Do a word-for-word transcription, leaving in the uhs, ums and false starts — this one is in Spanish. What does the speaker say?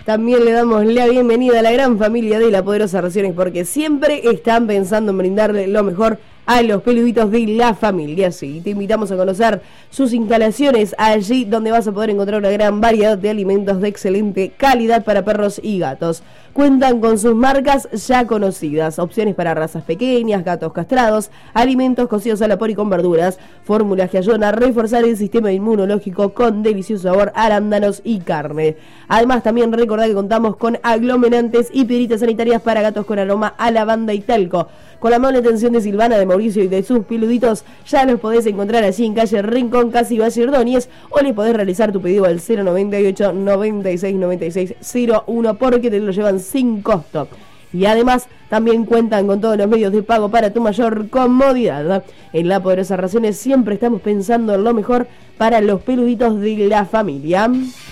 también le damos la bienvenida a la gran familia de La Poderosa Raciones, porque siempre están pensando en brindarle lo mejor a los peluditos de la familia. Sí, te invitamos a conocer sus instalaciones allí donde vas a poder encontrar una gran variedad de alimentos de excelente calidad para perros y gatos. Cuentan con sus marcas ya conocidas, opciones para razas pequeñas, gatos castrados, alimentos cocidos al vapor y con verduras, fórmulas que ayudan a reforzar el sistema inmunológico con delicioso sabor, arándanos y carne. Además, también recordad que contamos con aglomerantes y piedritas sanitarias para gatos con aroma a lavanda y talco. Con la amable atención de Silvana, de Mauricio y de sus peluditos, ya los podés encontrar allí en calle Rincón, casi Valle Ordóñez, o le podés realizar tu pedido al cero noventa y ocho, noventa y seis, noventa y seis, cero uno, porque te lo llevan sin costo. Y además también cuentan con todos los medios de pago para tu mayor comodidad. En La Poderosa Raciones siempre estamos pensando en lo mejor para los peluditos de la familia.